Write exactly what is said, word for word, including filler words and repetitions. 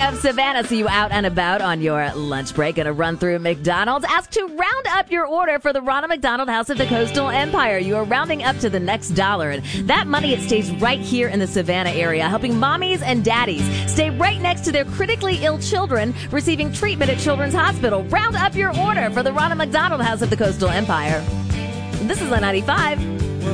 of Savannah. See you out and about on your lunch break. Gonna run through McDonald's. Ask to round up your order for the Ronald McDonald House of the Coastal Empire. You are rounding up to the next dollar. And that money, it stays right here in the Savannah area, helping mommies and daddies stay right next to their critically ill children receiving treatment at Children's Hospital. Round up your order for the Ronald McDonald House of the Coastal Empire. This is the ninety-five.